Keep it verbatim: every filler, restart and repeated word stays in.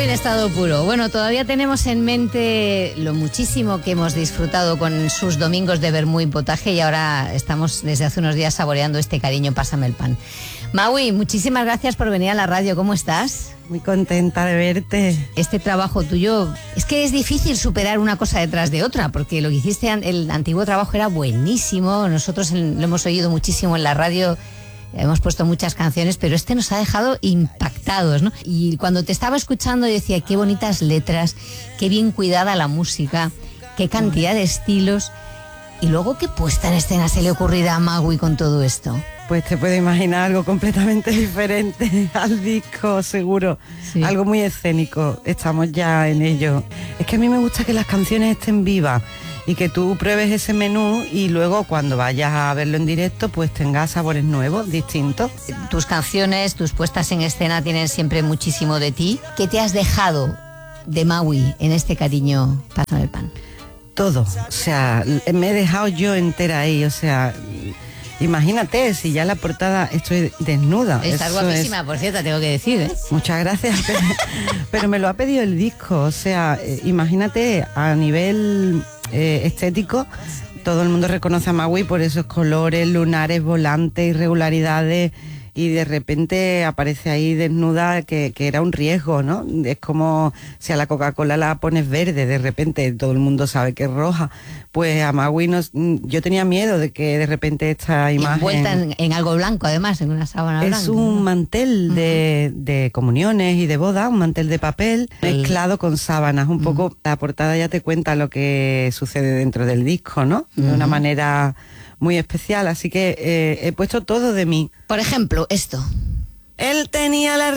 en estado puro. Bueno, todavía tenemos en mente lo muchísimo que hemos disfrutado con sus domingos de vermú y potaje y ahora estamos desde hace unos días saboreando este cariño, pásame el pan. Maui, muchísimas gracias por venir a la radio. ¿Cómo estás? Muy contenta de verte. Este trabajo tuyo, es que es difícil superar una cosa detrás de otra, porque lo que hiciste, el antiguo trabajo era buenísimo. Nosotros lo hemos oído muchísimo en la radio. Hemos puesto muchas canciones, pero este nos ha dejado impactados, ¿no? Y cuando te estaba escuchando yo decía, qué bonitas letras, qué bien cuidada la música, qué cantidad de estilos. Y luego, ¿qué puesta en escena se le ocurrirá a Maui con todo esto? Pues te puedo imaginar algo completamente diferente al disco, seguro. Sí. Algo muy escénico, estamos ya en ello. Es que a mí me gusta que las canciones estén vivas y que tú pruebes ese menú y luego cuando vayas a verlo en directo pues tengas sabores nuevos, distintos. Tus canciones, tus puestas en escena tienen siempre muchísimo de ti. ¿Qué te has dejado de Maui en este cariño Pásame el pan? Todo, o sea, me he dejado yo entera ahí, o sea, imagínate, si ya en la portada estoy desnuda. Estás guapísima, es... por cierto, tengo que decir, ¿eh? Muchas gracias, pero, pero me lo ha pedido el disco, o sea, eh, imagínate, a nivel eh, estético, todo el mundo reconoce a Maui por esos colores, lunares, volantes, irregularidades, y de repente aparece ahí desnuda, que, que era un riesgo, ¿no? Es como si a la Coca-Cola la pones verde, de repente todo el mundo sabe que es roja. Pues a Maui no, yo tenía miedo de que de repente esta imagen... Envuelta en, en algo blanco, además, en una sábana blanca. Es un mantel de, uh-huh. de comuniones y de boda, un mantel de papel uh-huh. mezclado con sábanas. Un uh-huh. poco, la portada ya te cuenta lo que sucede dentro del disco, ¿no? Uh-huh. De una manera muy especial, así que eh, he puesto todo de mí. Por ejemplo, esto. Él tenía la